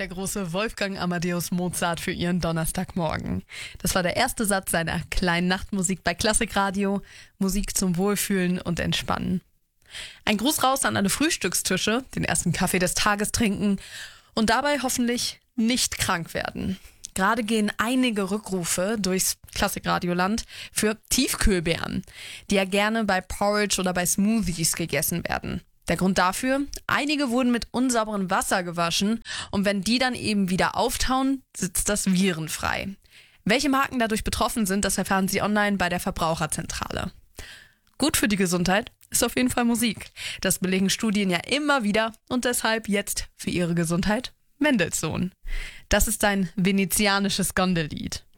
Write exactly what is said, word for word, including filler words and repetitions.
der große Wolfgang Amadeus Mozart für Ihren Donnerstagmorgen. Das war der erste Satz seiner kleinen Nachtmusik bei Klassikradio. Musik zum Wohlfühlen und Entspannen. Ein Gruß raus an alle Frühstückstische, den ersten Kaffee des Tages trinken und dabei hoffentlich nicht krank werden. Gerade gehen einige Rückrufe durchs Klassikradioland für Tiefkühlbeeren, die ja gerne bei Porridge oder bei Smoothies gegessen werden. Der Grund dafür? Einige wurden mit unsauberem Wasser gewaschen und wenn die dann eben wieder auftauen, sitzt das virenfrei. Welche Marken dadurch betroffen sind, das erfahren Sie online bei der Verbraucherzentrale. Gut für die Gesundheit ist auf jeden Fall Musik. Das belegen Studien ja immer wieder und deshalb jetzt für Ihre Gesundheit Mendelssohn. Das ist ein venezianisches Gondellied.